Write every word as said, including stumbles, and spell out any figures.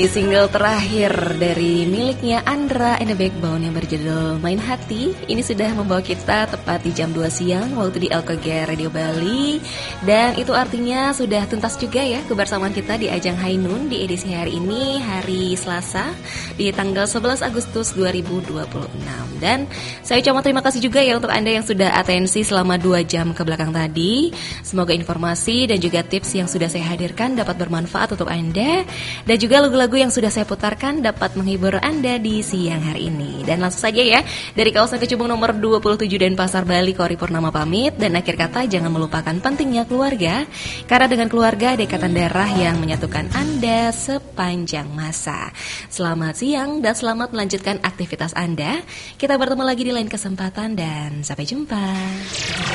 Single terakhir dari miliknya Andra and the Backbone yang berjudul Main Hati ini sudah membawa kita tepat di jam dua siang waktu di L K G Radio Bali. Dan itu artinya sudah tuntas juga ya kebersamaan kita di ajang Hainun di edisi hari ini, hari Selasa di tanggal sebelas Agustus dua ribu dua puluh enam. Dan saya ucapkan terima kasih juga ya untuk Anda yang sudah atensi selama dua jam ke belakang tadi. Semoga informasi dan juga tips yang sudah saya hadirkan dapat bermanfaat untuk Anda, dan juga lagu-lagu yang sudah saya putarkan dapat menghibur Anda di siang hari ini. Dan langsung saja ya, dari kawasan Kecubung nomor dua puluh tujuh Denpasar, Bali, Kori Purnama pamit. Dan akhir kata, jangan melupakan pentingnya keluarga, karena dengan keluarga ada ikatan darah yang menyatukan Anda sepanjang masa. Selamat siang dan selamat melanjutkan aktivitas Anda. Kita bertemu lagi di lain kesempatan dan sampai jumpa.